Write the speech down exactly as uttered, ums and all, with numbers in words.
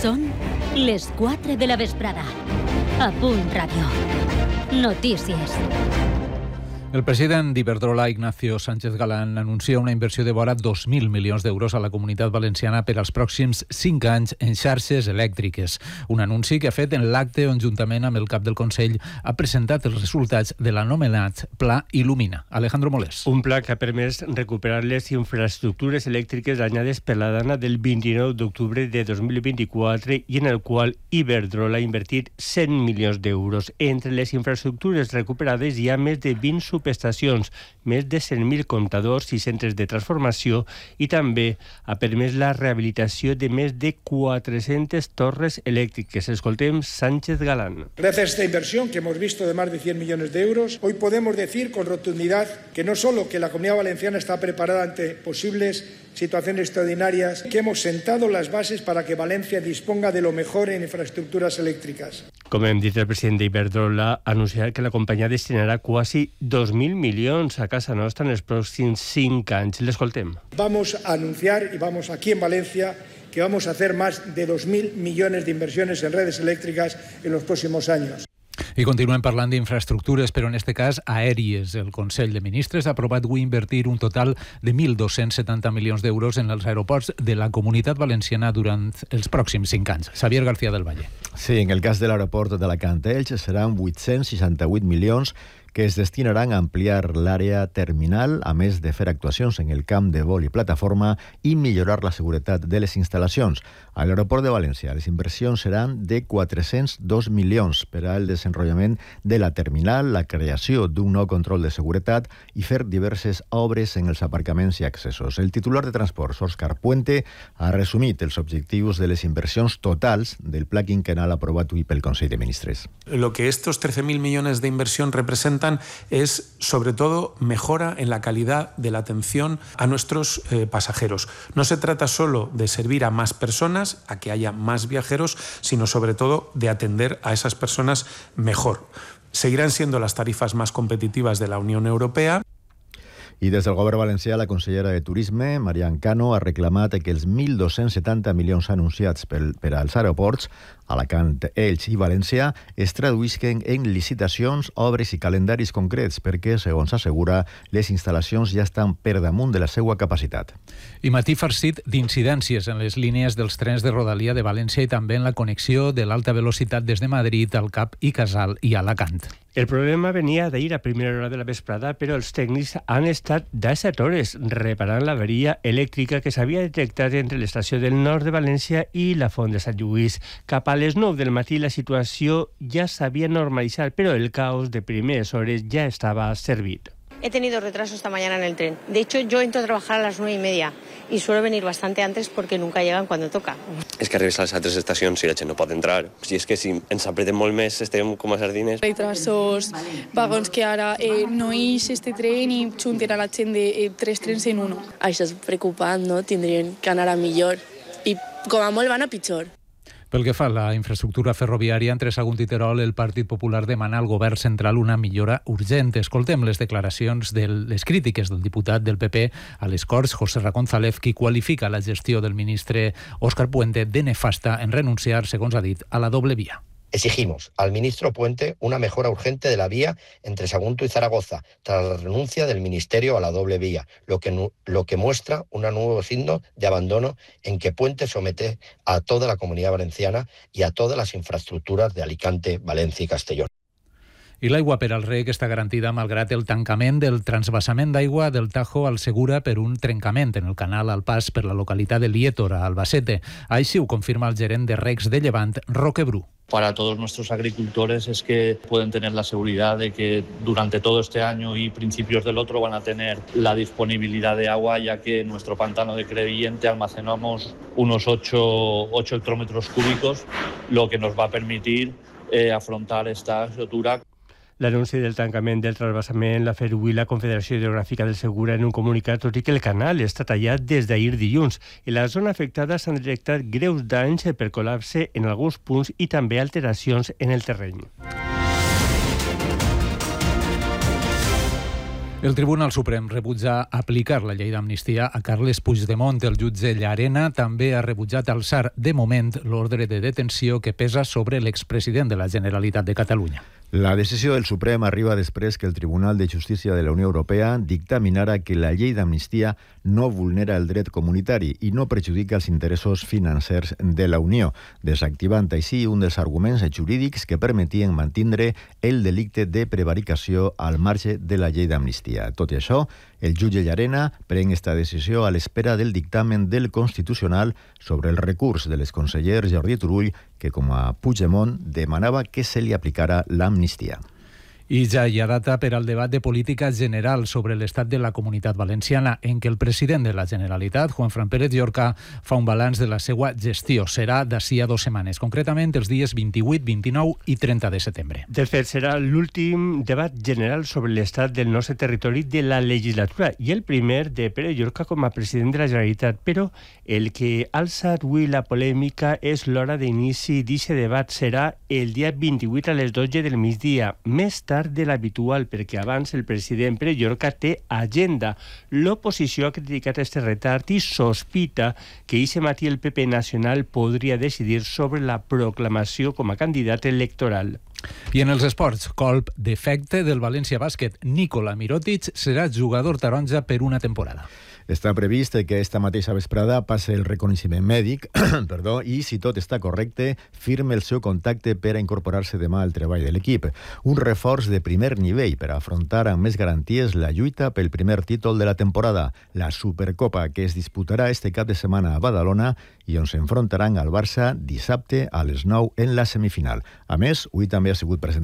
Són les quatre de la vesprada. A Punt Ràdio. Notícies. El president d'Iberdrola, Ignacio Sánchez Galán, anuncia una inversió de vora dos mil milions d'euros a la Comunitat Valenciana per als pròxims cinc anys en xarxes elèctriques. Un anunci que ha fet en l'acte on, juntament amb el cap del Consell, ha presentat els resultats de l'anomenat Pla Il·lumina. Alejandro Molés. Un pla que ha permès recuperar les infraestructures elèctriques danyades per la dana del vint-i-nou d'octubre de dos mil vint-i-quatre i en el qual Iberdrola ha invertit cent milions d'euros. Entre les infraestructures recuperades hi ha més de vint subestacions, més de cent mil comptadors i centres de transformació, i també ha permès la rehabilitació de més de cuatrocientas torres eléctricas. Escoltem Sánchez Galán. Gracias a esta inversión que hemos visto de más de cien millones de euros, hoy podemos decir con rotundidad que no solo que la Comunidad Valenciana está preparada ante posibles situaciones extraordinarias, que hemos sentado las bases para que Valencia disponga de lo mejor en infraestructuras eléctricas. Com hem dit, el president d'Iberdrola ha anunciat que la companyia destinarà quasi dos mil milions a casa nostra en els pròxims cinc anys. L'escoltem. Vamos a anunciar, y vamos aquí en Valencia, que vamos a hacer más de dos mil millones de inversiones en redes eléctricas en los próximos años. I continuem parlant d'infraestructures, però en este cas aèries. El Consell de Ministres ha aprovat avui invertir un total de mil dos-cents setanta milions d'euros en els aeroports de la Comunitat Valenciana durant els pròxims cinc anys. Xavier García del Valle. Sí, en el cas de l'aeroport d'Alacant-Elx seran vuit-cents seixanta-vuit milions que es destinaran a ampliar l'àrea terminal, a més de fer actuacions en el camp de vol i plataforma i millorar la seguretat de les instal·lacions. A l'aeroport de València, les inversions seran de quatre-cents dos milions per al desenvolupament de la terminal, la creació d'un nou control de seguretat i fer diverses obres en els aparcaments i accessos. El titular de Transports, Òscar Puente, ha resumit els objectius de les inversions totals del pla quinquenal aprovat avui pel Consell de Ministres. Lo que estos trece mil millones de inversión representan es, sobre todo, mejora en la calidad de la atención a nuestros eh, pasajeros. No se trata solo de servir a más personas, a que haya más viajeros, sino sobre todo de atender a esas personas mejor. Seguirán siendo las tarifas más competitivas de la Unión Europea. I des del govern valencià, la consellera de Turisme, Marian Cano, ha reclamat que els mil dos-cents setanta milions anunciats per, per als aeroports, Alacant, Elx i València, es traduïsquen en licitacions, obres i calendaris concrets, perquè, segons assegura, les instal·lacions ja estan per damunt de la seva capacitat. I matí farcit d'incidències en les línies dels trens de Rodalia de València i també en la connexió de l'alta velocitat des de Madrid al Cap i Casal i Alacant. El problema venia d'ahir a primera hora de la vesprada, però els tècnics han estat disset hores reparant l'averia elèctrica que s'havia detectat entre l'estació del nord de València i la Font de Sant Lluís. Cap a les nou del matí la situació ja s'havia normalitzat, però el caos de primeres hores ja estava servit. He tenido retraso esta mañana en el tren. De hecho, yo entro a trabajar a las nueve y media y suelo venir bastante antes porque nunca llegan cuando toca. És que arribes a les altres estacions i la gent no pot entrar. Si és que si ens apretem molt més estem com a sardines. Retrasos, vagons que ara eh, no ix este tren i junten a la gent de eh, tres trens en uno. Això és preocupant, no? Tindrien que anar a millor i com a molt van a pitjor. Pel que fa a la infraestructura ferroviària, entre Sagunt i Terol, el Partit Popular demana al govern central una millora urgent. Escoltem les declaracions de les crítiques del diputat del P P a les Corts, José Ra González, qui qualifica la gestió del ministre Òscar Puente de nefasta en renunciar, segons ha dit, a la doble vía. Exigimos al ministro Puente una mejora urgente de la vía entre Sagunto y Zaragoza, tras la renuncia del ministerio a la doble vía, lo que, lo que muestra un nuevo signo de abandono en que Puente somete a toda la Comunidad Valenciana y a todas las infraestructuras de Alicante, Valencia y Castellón. I l'aigua per al reg està garantida malgrat el tancament del transvasament d'aigua del Tajo al Segura per un trencament en el canal al pas per la localitat de Liétora, Albacete. Així ho confirma el gerent de regs de Llevant, Roque Bru. Para todos nuestros agricultores es que pueden tener la seguridad de que durante todo este año y principios del otro van a tener la disponibilidad de agua, ya que en nuestro pantano de Crevillente almacenamos unos ocho hectómetros cúbicos, lo que nos va a permitir eh, afrontar esta rotura. L'anunci del tancament del transvasament l'ha fet avui la Confederació Hidrogràfica del Segura en un comunicat, tot i que el canal està tallat des d'ahir dilluns. En la zona afectada s'han detectat greus danys per col·lapse en alguns punts i també alteracions en el terreny. El Tribunal Suprem rebutja aplicar la llei d'amnistia a Carles Puigdemont. El jutge Llarena també ha rebutjat alçar de moment l'ordre de detenció que pesa sobre l'expresident de la Generalitat de Catalunya. La decisió del Suprem arriba després que el Tribunal de Justícia de la Unió Europea dictaminara que la llei d'amnistia no vulnera el dret comunitari i no perjudica els interessos financers de la Unió, desactivant així un dels arguments jurídics que permetien mantindre el delicte de prevaricació al marge de la llei d'amnistia. Tot i això, el jutge Llarena pren esta decisió a l'espera del dictamen del Constitucional sobre el recurs de l'exconseller Jordi Turull, que com a Puigdemont demanava que se li aplicara l'amnistia. I ja hi ha data per al debat de política general sobre l'estat de la Comunitat Valenciana, en què el president de la Generalitat, Juanfran Pérez Llorca, fa un balanç de la seva gestió. Serà d'ací a dues setmanes, concretament els dies vint-i-vuit, vint-i-nou i trenta de setembre. De fet, serà l'últim debat general sobre l'estat del nostre territori de la legislatura i el primer de Pérez Llorca com a president de la Generalitat. Però el que alça avui la polèmica és l'hora d'inici d'aquest debat. Serà el dia vint-i-vuit a les dotze del migdia, més tard de l'habitual, perquè abans el president Pere Llorca té agenda. L'oposició ha criticat este retard i sospita que aquest matí el P P nacional podria decidir sobre la proclamació com a candidat electoral. I en els esports, colp d'efecte del València Bàsquet. Nikola Mirotic serà jugador taronja per una temporada. Està previst que esta mateixa vesprada passe el reconeixement mèdic perdó, i, si tot està correcte, firme el seu contacte per a incorporar-se demà al treball de l'equip. Un reforç de primer nivell per a afrontar amb més garanties la lluita pel primer títol de la temporada, la Supercopa, que es disputarà este cap de setmana a Badalona i on s'enfrontaran al Barça dissabte a les nou en la semifinal. A més, avui també ha sigut presentat